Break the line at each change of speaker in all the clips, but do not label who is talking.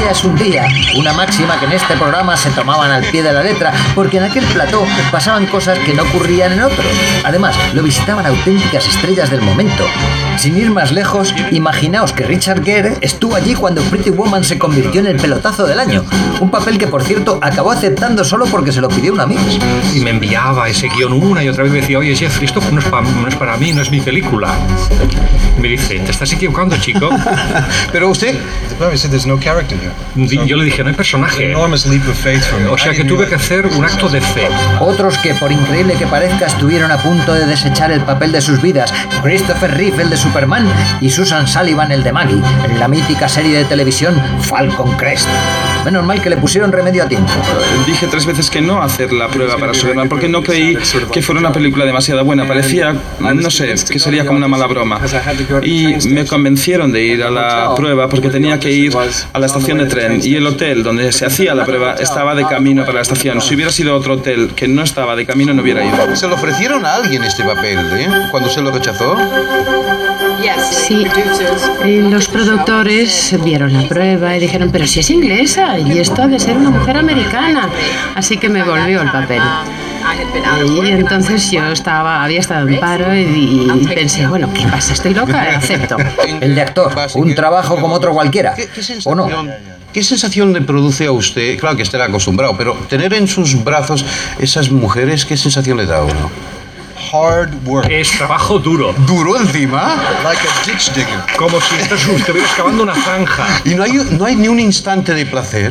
día es un día, una máxima que en este programa se tomaban al pie de la letra, porque en aquel plató pasaban cosas que no ocurrían en otros. Además, lo visitaban auténticas estrellas del momento. Sin ir más lejos, imaginaos que Richard Gere estuvo allí cuando Pretty Woman se convirtió en el pelotazo del año. Un papel que, por cierto, acabó aceptando solo porque se lo pidió un amigo.
Y me enviaba ese guión una y otra vez. Me decía, oye, Jeffrey, esto no es para mí, no es mi película. Y me dice, te estás equivocando, chico.
Pero usted...
Yo le dije, no hay personaje. O sea que tuve que hacer un acto de fe.
Otros que, por increíble que parezca, estuvieron a punto de desechar el papel de sus vidas: Christopher Reeve, el de Superman, y Susan Sullivan, el de Maggie, en la mítica serie de televisión Falcon Crest. Menos mal que le pusieron remedio a tiempo.
Dije 3 veces que no a hacer la prueba para Superman porque no creí que fuera una película demasiado buena. Parecía, no sé, que sería como una mala broma. Y me convencieron de ir a la prueba porque tenía que ir a la estación de tren, y el hotel donde se hacía la prueba estaba de camino para la estación. Si hubiera sido otro hotel que no estaba de camino, no hubiera ido.
¿Se lo ofrecieron a alguien este papel, cuando se lo rechazó?
Sí, los productores vieron la prueba y dijeron, pero si es inglesa y esto ha de ser una mujer americana. Así que me volvió el papel. Y entonces yo había estado en paro y pensé, bueno, ¿qué pasa? Estoy loca, acepto.
El de actor, un trabajo como otro cualquiera, ¿o no?
¿Qué sensación le produce a usted? Claro que estará acostumbrado, pero tener en sus brazos esas mujeres, ¿qué sensación le da a uno?
Es trabajo duro.
¿Duro encima?
Como si estuviera excavando una zanja.
¿Y no hay ni un instante de placer?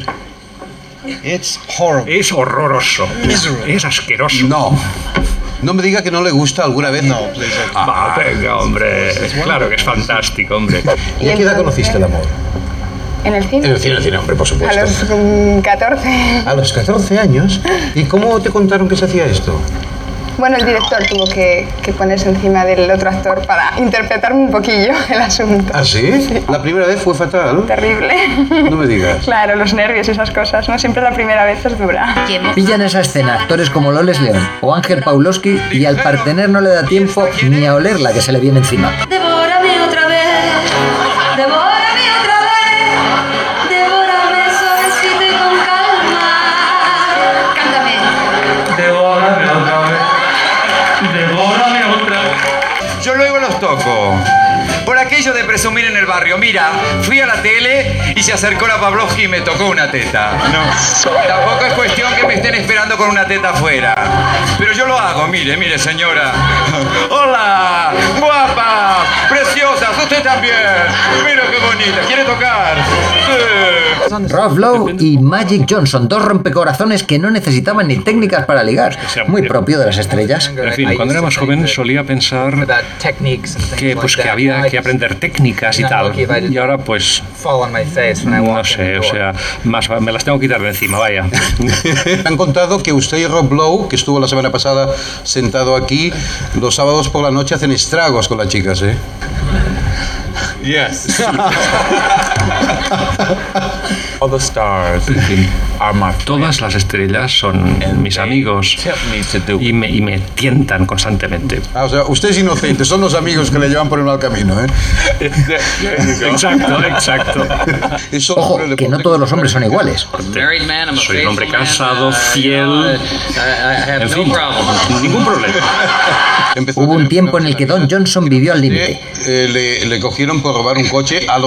Es horroroso. Es asqueroso.
No me diga que no le gusta alguna vez. No,
venga, hombre. Claro que es fantástico, hombre.
¿Y a qué edad conociste el amor?
¿En el cine?
En el cine, hombre, por supuesto.
A los 14.
¿A los 14 años? ¿Y cómo te contaron que se hacía esto?
Bueno, el director tuvo que ponerse encima del otro actor para interpretarme un poquillo el asunto.
¿Ah, sí?
Sí.
¿La primera vez fue fatal?
Terrible.
No me digas.
Claro, los nervios y esas cosas, ¿no? Siempre la primera vez es dura.
Pillan esa escena actores como Loles León o Ángel Pawlowski y al partener no le da tiempo ni a oler la que se le viene encima.
Devórame otra vez, devórame otra vez, devórame suavecito y con calma. Cántame.
Devórame otra vez. Devórame otra vez.
Yo luego los toco. Por aquello de presumir en el barrio. Mira, fui a la tele y se acercó la Pavlovsky y me tocó una teta. No, tampoco es cuestión que me estén esperando con una teta afuera. Pero yo lo hago, mire, señora. ¡Hola! ¡Guapa! ¡Preciosas! ¡Usted también! ¡Mira qué bonita! ¿Quiere tocar? Sí.
Rob Lowe y Magic Johnson, dos rompecorazones que no necesitaban ni técnicas para ligar. Muy propio de las estrellas.
En fin, cuando era más joven solía pensar que había que aprender técnicas y tal. Y ahora pues no sé, o sea, me las tengo que quitar de encima, vaya.
Me han contado que usted y Rob Lowe, que estuvo la semana pasada sentado aquí, los sábados por la noche hacen estragos con las chicas, ¿eh?
Yes.
Todas las estrellas son mis amigos y me tientan constantemente.
O sea, usted es inocente, son los amigos que le llevan por el mal camino, ¿eh?
Exacto.
Ojo, que no todos los hombres son iguales.
Soy un hombre casado, fiel. En fin, ningún problema.
Hubo un tiempo en el que Don Johnson vivió al límite.
Le cogieron por robar un coche a